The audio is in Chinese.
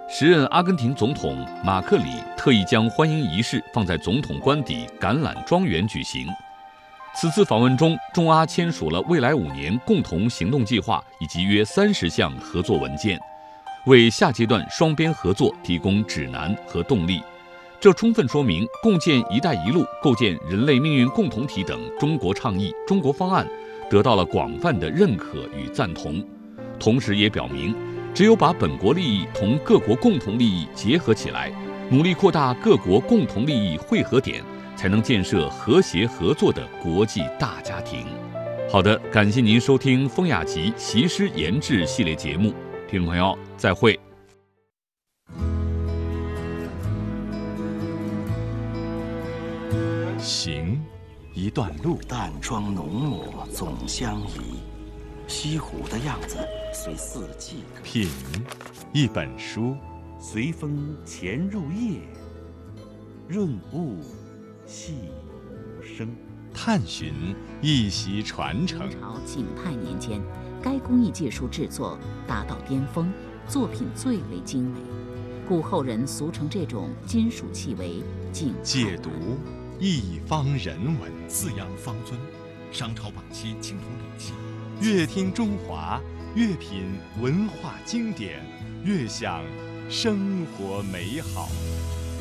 时任阿根廷总统马克里特意将欢迎仪式放在总统官邸橄榄庄园举行。此次访问中，中阿签署了未来5年共同行动计划以及约30项合作文件，为下阶段双边合作提供指南和动力。这充分说明共建“一带一路”、构建人类命运共同体等中国倡议、中国方案得到了广泛的认可与赞同，同时也表明，只有把本国利益同各国共同利益结合起来，努力扩大各国共同利益汇合点，才能建设和谐合作的国际大家庭。好的，感谢您收听风雅集习诗研制系列节目，听众朋友，再会。 行，一段路。 淡妆浓抹总相宜，西湖的样子随四季。 品，一本书。 随风潜入夜，润物细无声。 探寻，一席传承。 明朝景泰年间，该工艺技术制作达到巅峰，作品最为精美，故后人俗称这种金属器为景泰。 解读，一方人文。 四羊方尊，商朝晚期青铜礼器。 越听中华，越品文化经典，越享生活美好。